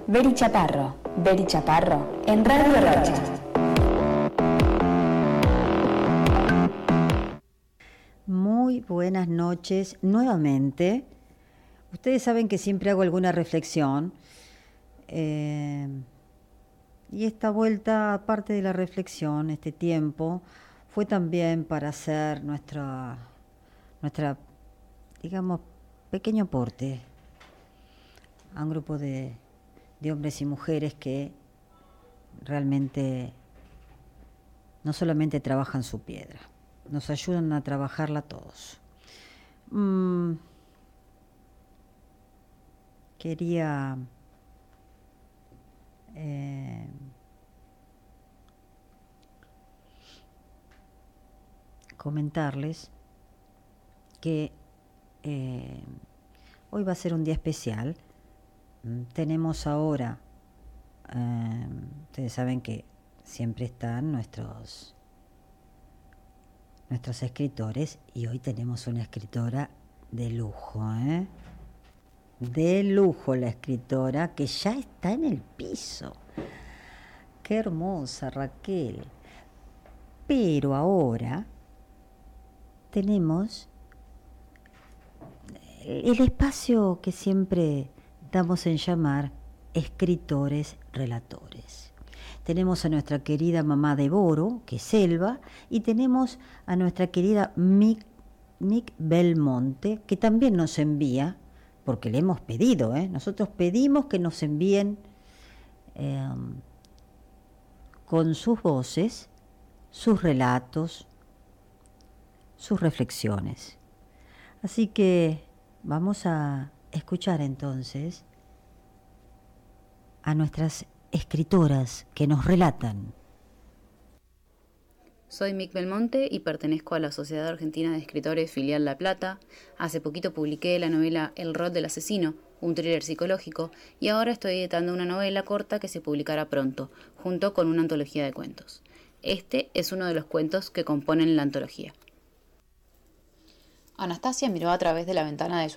Beri Chaparro, en Radio Rocha. Muy buenas noches nuevamente. Ustedes saben que siempre hago alguna reflexión. Y esta vuelta, aparte de la reflexión, este tiempo, fue también para hacer nuestra digamos, pequeño aporte a un grupo de hombres y mujeres que realmente no solamente trabajan su piedra, nos ayudan a trabajarla todos. Quería comentarles que hoy va a ser un día especial. Tenemos ahora, ustedes saben que siempre están nuestros escritores, y hoy tenemos una escritora de lujo, de lujo, la escritora que ya está en el piso. Qué hermosa, Raquel. Pero ahora tenemos el espacio que siempre damos en llamar escritores relatores. Tenemos a nuestra querida mamá de Boro, que es Selva, y tenemos a nuestra querida Mick Belmonte, que también nos envía, porque le hemos pedido, nosotros pedimos que nos envíen con sus voces, sus relatos, sus reflexiones. Así que vamos a escuchar entonces a nuestras escritoras que nos relatan. Soy Mick Belmonte y pertenezco a la Sociedad Argentina de Escritores Filial La Plata. Hace poquito publiqué la novela El Rod del Asesino, un thriller psicológico, y ahora estoy editando una novela corta que se publicará pronto, junto con una antología de cuentos. Este es uno de los cuentos que componen la antología. Anastasia miró a través de la ventana de su